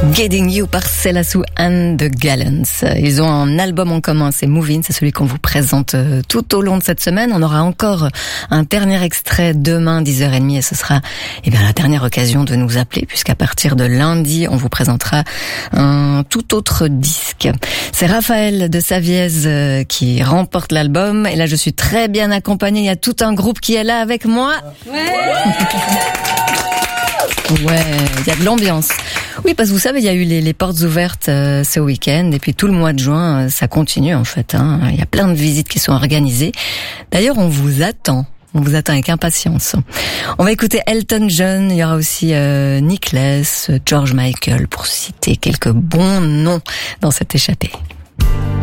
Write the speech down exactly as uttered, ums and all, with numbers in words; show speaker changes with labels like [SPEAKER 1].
[SPEAKER 1] Getting You par Selassou and the Gallants. Ils ont un album en commun, c'est Movin', c'est celui qu'on vous présente tout au long de cette semaine. On aura encore un dernier extrait demain, dix heures trente, et ce sera eh bien, la dernière occasion de nous appeler, puisqu'à partir de lundi, on vous présentera un tout autre disque. C'est Raphaël de Saviez qui remporte l'album, et là je suis très bien accompagnée, il y a tout un groupe qui est là avec moi. Ouais. Ouais, il y a de l'ambiance. Oui, parce que vous savez, il y a eu les, les portes ouvertes euh, ce week-end, et puis tout le mois de juin, euh, ça continue en fait. Hein. Il y a plein de visites qui sont organisées. D'ailleurs, on vous attend. On vous attend avec impatience. On va écouter Elton John, il y aura aussi euh, Nicholas, George Michael, pour citer quelques bons noms dans cette échappée.